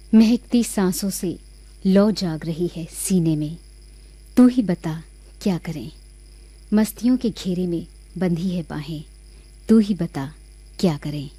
महकती सांसों से लौ जाग रही है सीने में। तू ही बता क्या करें, मस्तियों के घेरे में बंधी है बाहें। तू ही बता क्या करें।